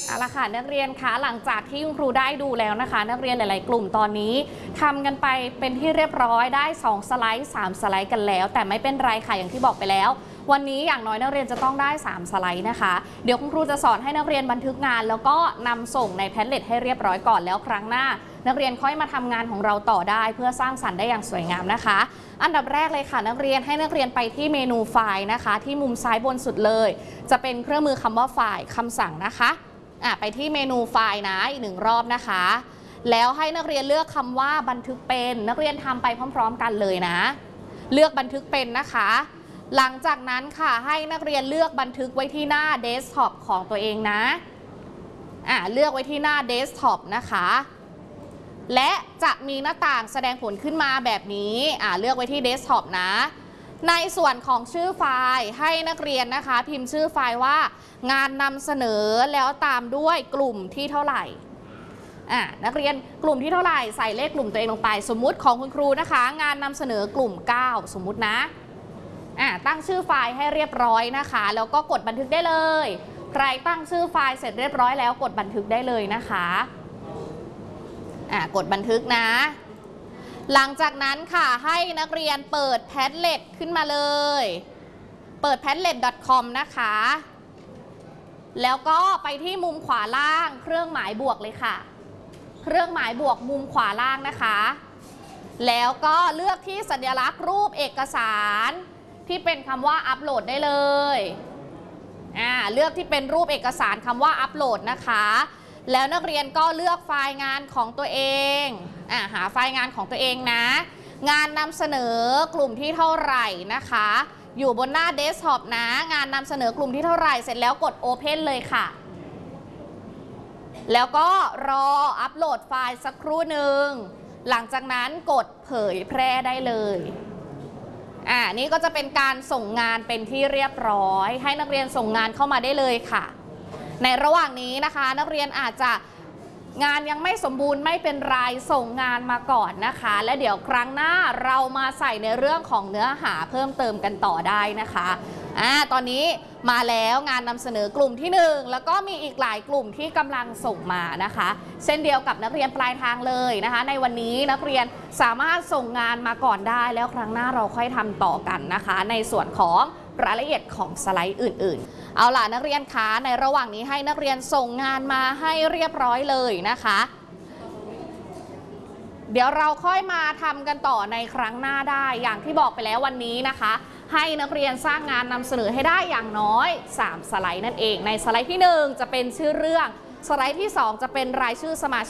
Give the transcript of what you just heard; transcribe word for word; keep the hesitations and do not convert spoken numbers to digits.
เอาละค่ะนักเรียนคะหลังจากที่คุณครูได้ดูแล้วนะคะนักเรียนหลายๆกลุ่มตอนนี้ทำกันไปเป็นที่เรียบร้อยได้สองสไลด์สามสไลด์กันแล้วแต่ไม่เป็นไรค่ะอย่างที่บอกไปแล้ววันนี้อย่างน้อยนักเรียนจะต้องได้สามสไลด์นะคะเดี๋ยวคุณครูจะสอนให้นักเรียนบันทึกงานแล้วก็นำส่งในแพดเล็ตให้เรียบร้อยก่อนแล้วครั้งหน้านักเรียนค่อยมาทำงานของเราต่อได้เพื่อสร้างสรรค์ได้อย่างสวยงามนะคะอันดับแรกเลยค่ะนักเรียนให้นักเรียนไปที่เมนูไฟล์นะคะที่มุมซ้ายบนสุดเลยจะเป็นเครื่องมือคำว่าไฟล์คำสั่งนะคะอ่ะไปที่เมนูไฟล์นะอีกหนึ่งรอบนะคะแล้วให้นักเรียนเลือกคำว่าบันทึกเป็นนักเรียนทำไปพร้อมๆกันเลยนะเลือกบันทึกเป็นนะคะหลังจากนั้นค่ะให้นักเรียนเลือกบันทึกไว้ที่หน้าเดสก์ท็อปของตัวเองนะอ่ะเลือกไว้ที่หน้าเดสก์ท็อปนะคะและจะมีหน้าต่างแสดงผลขึ้นมาแบบนี้อ่ะเลือกไว้ที่เดสก์ท็อปนะในส่วนของชื่อไฟล์ให้นักเรียนนะคะพิมพ์ชื่อไฟล์ว่างานนำเสนอแล้วตามด้วยกลุ่มที่เท่าไหร่อ่ะนักเรียนกลุ่มที่เท่าไหร่ใส่เลขกลุ่มตัวเองลงไปสมมุติของคุณครูนะคะงานนำเสนอกลุ่มเก้าสมมุตินะอ่ะตั้งชื่อไฟล์ให้เรียบร้อยนะคะแล้วก็กดบันทึกได้เลยใครตั้งชื่อไฟล์เสร็จเรียบร้อยแล้วกดบันทึกได้เลยนะคะอ่ะกดบันทึกนะหลังจากนั้นค่ะให้นักเรียนเปิด แพดเล็ต ขึ้นมาเลยเปิด แพดเล็ต ดอท คอม นะคะแล้วก็ไปที่มุมขวาล่างเครื่องหมายบวกเลยค่ะเครื่องหมายบวกมุมขวาล่างนะคะแล้วก็เลือกที่สัญลักษณ์รูปเอกสารที่เป็นคำว่าอัปโหลดได้เลยอ่าเลือกที่เป็นรูปเอกสารคำว่าอัปโหลดนะคะแล้วนักเรียนก็เลือกไฟล์งานของตัวเองอ่าหาไฟล์งานของตัวเองนะงานนำเสนอกลุ่มที่เท่าไหร่นะคะอยู่บนหน้าเดสก์ท็อปนะงานนำเสนอกลุ่มที่เท่าไหร่เสร็จแล้วกด Open เลยค่ะแล้วก็รออัปโหลดไฟล์สักครู่หนึ่งหลังจากนั้นกดเผยแพร่ได้เลยอ่านี่ก็จะเป็นการส่งงานเป็นที่เรียบร้อยให้นักเรียนส่งงานเข้ามาได้เลยค่ะในระหว่างนี้นะคะนักเรียนอาจจะงานยังไม่สมบูรณ์ไม่เป็นไรส่งงานมาก่อนนะคะและเดี๋ยวครั้งหน้าเรามาใส่ในเรื่องของเนื้อหาเพิ่มเติมกันต่อได้นะคะอ่าตอนนี้มาแล้วงานนำเสนอกลุ่มที่หนึ่งแล้วก็มีอีกหลายกลุ่มที่กำลังส่งมานะคะเช่นเดียวกับนักเรียนปลายทางเลยนะคะในวันนี้นักเรียนสามารถส่งงานมาก่อนได้แล้วครั้งหน้าเราค่อยทำต่อกันนะคะในส่วนของรายละเอียดของสไลด์อื่นๆเอาล่ะนักเรียนคะในระหว่างนี้ให้นักเรียนส่งงานมาให้เรียบร้อยเลยนะคะเดี๋ยวเราค่อยมาทำกันต่อในครั้งหน้าได้อย่างที่บอกไปแล้ววันนี้นะคะให้นักเรียนสร้างงานนำเสนอให้ได้อย่างน้อยสามสไลด์นั่นเองในสไลด์ที่หนึ่งจะเป็นชื่อเรื่องสไลด์ที่สองจะเป็นรายชื่อสมาชิก